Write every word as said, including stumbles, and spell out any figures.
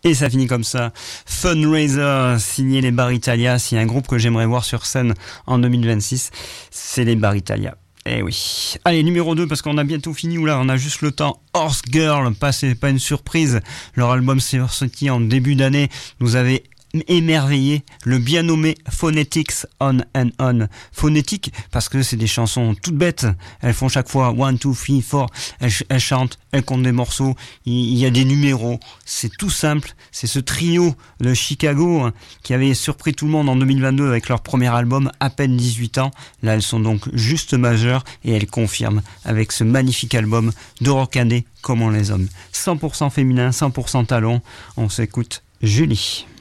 Et ça finit comme ça. Fundraiser, signé les Bar Italia. S'il y a un groupe que j'aimerais voir sur scène en deux mille vingt-six, c'est les Bar Italia. Eh oui. Allez, numéro deux, parce qu'on a bientôt fini, ou là, on a juste le temps. Horse Girl, pas, c'est pas une surprise. Leur album s'est sorti en début d'année. Nous avait émerveillé, le bien nommé Phonetics On and On. Phonétique, parce que c'est des chansons toutes bêtes. Elles font chaque fois one, two, three, four. Elles, elles chantent, elles comptent des morceaux. Il y a des numéros. C'est tout simple. C'est ce trio de Chicago hein, qui avait surpris tout le monde en deux mille vingt-deux avec leur premier album, à peine dix-huit ans. Là, elles sont donc juste majeures et elles confirment avec ce magnifique album de rock'n'roll comme on les aime. cent pour cent féminin, cent pour cent talon. On s'écoute Julie.